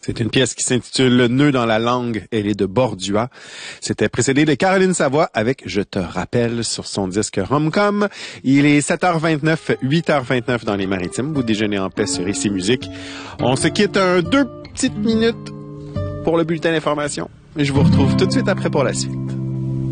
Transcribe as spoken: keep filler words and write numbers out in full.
C'est une pièce qui s'intitule Le nœud dans la langue. Elle est de Bordua. C'était précédé de Caroline Savoie avec Je te rappelle sur son disque Rom-Com. Il est sept heures vingt-neuf, huit heures vingt-neuf dans les Maritimes. Vous déjeunez en paix sur Ici Musique. On se quitte un deux petites minutes pour le bulletin d'information. Je vous retrouve tout de suite après pour la suite.